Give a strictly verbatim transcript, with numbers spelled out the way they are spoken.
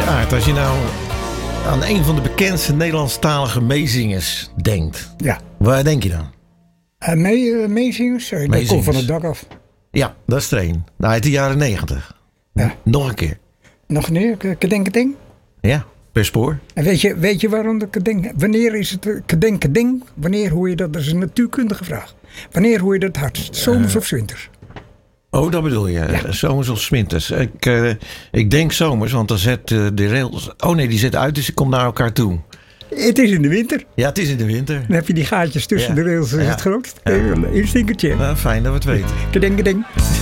Aart, als je nou aan een van de bekendste Nederlandstalige meezingers denkt. Ja. Waar denk je dan? Uh, mee, uh, meezingers? Uh, dat Meezingers. komt van het dak af. Ja, dat is er een. Nou, uit de jaren negentig. Ja. Nog een keer. Nog een keer? Kedenkeding? Ja, per spoor. En weet je, weet je waarom de kedenk... Wanneer is het kedenkeding? Wanneer hoor je dat? Dat is een natuurkundige vraag. Wanneer hoor je dat het hardst? Zomers uh, of 's winters? Oh, dat bedoel je. Ja. Zomers of 's winters. Ik, uh, ik denk zomers, want dan zet uh, de rails... Oh nee, die zet uit, dus ik kom naar elkaar toe. Het is in de winter. Ja, het is in de winter. Dan heb je die gaatjes tussen ja. de rails. Dat is ja. het grootst. Ja. Instinkertje. Nou, fijn dat we het weten. Kedenkeding.